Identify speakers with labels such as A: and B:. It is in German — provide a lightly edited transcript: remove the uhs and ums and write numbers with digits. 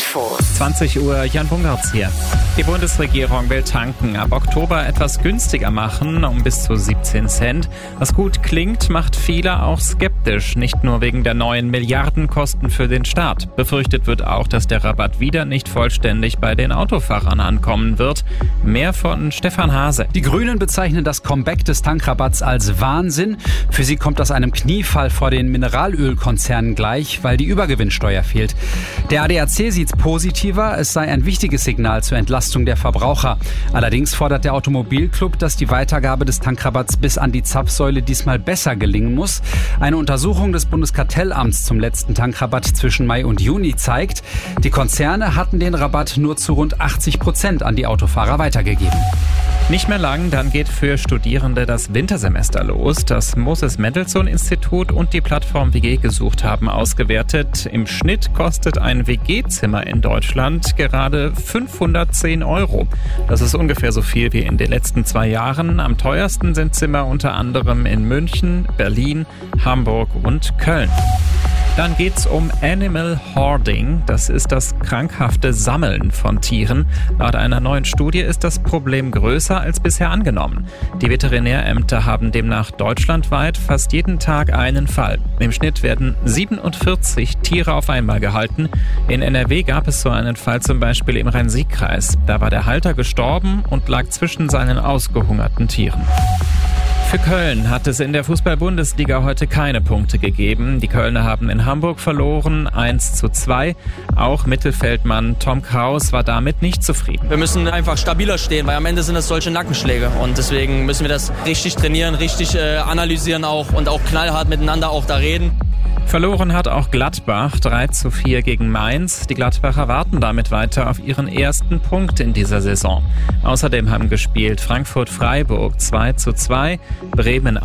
A: Info.
B: 20 Uhr, Jan Bungartz hier. Die Bundesregierung will Tanken ab Oktober etwas günstiger machen, um bis zu 17 Cent. Was gut klingt, macht viele auch skeptisch, nicht nur wegen der neuen Milliardenkosten für den Staat. Befürchtet wird auch, dass der Rabatt wieder nicht vollständig bei den Autofahrern ankommen wird. Mehr von Stefan Hase.
C: Die Grünen bezeichnen das Comeback des Tankrabatts als Wahnsinn. Für sie kommt das einem Kniefall vor den Mineralölkonzernen gleich, weil die Übergewinnsteuer fehlt. Der ADAC sieht's positiver, es sei ein wichtiges Signal zur Entlastung der Verbraucher. Allerdings fordert der Automobilclub, dass die Weitergabe des Tankrabatts bis an die Zapfsäule diesmal besser gelingen muss. Eine Untersuchung des Bundeskartellamts zum letzten Tankrabatt zwischen Mai und Juni zeigt, die Konzerne hatten den Rabatt nur zu rund 80% an die Autofahrer weitergegeben.
B: Nicht mehr lang, dann geht für Studierende das Wintersemester los. Das Moses-Mendelssohn-Institut und die Plattform WG gesucht haben ausgewertet. Im Schnitt kostet ein WG-Zimmer in Deutschland gerade 510 €. Das ist ungefähr so viel wie in den letzten 2 Jahren. Am teuersten sind Zimmer unter anderem in München, Berlin, Hamburg und Köln. Dann geht's um Animal Hoarding. Das ist das krankhafte Sammeln von Tieren. Laut einer neuen Studie ist das Problem größer als bisher angenommen. Die Veterinärämter haben demnach deutschlandweit fast jeden Tag einen Fall. Im Schnitt werden 47 Tiere auf einmal gehalten. In NRW gab es so einen Fall zum Beispiel im Rhein-Sieg-Kreis. Da war der Halter gestorben und lag zwischen seinen ausgehungerten Tieren. Für Köln hat es in der Fußball-Bundesliga heute keine Punkte gegeben. Die Kölner haben in Hamburg verloren, 1:2. Auch Mittelfeldmann Tom Kraus war damit nicht zufrieden.
D: Wir müssen einfach stabiler stehen, weil am Ende sind es solche Nackenschläge. Und deswegen müssen wir das richtig trainieren, richtig analysieren auch und auch knallhart miteinander auch da reden.
B: Verloren hat auch Gladbach 3:4 gegen Mainz. Die Gladbacher warten damit weiter auf ihren ersten Punkt in dieser Saison. Außerdem haben gespielt Frankfurt-Freiburg 2:2, Bremen